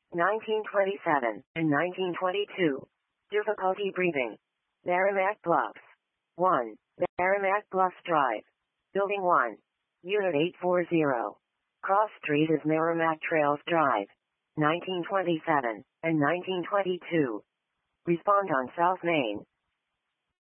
1927 and 1922. Difficulty breathing. Merrimack Bluffs. 1. Merrimack Bluffs Drive. Building 1. Unit 840. Cross Street is Merrimack Trails Drive. 1927 and 1922. Respond on South Main.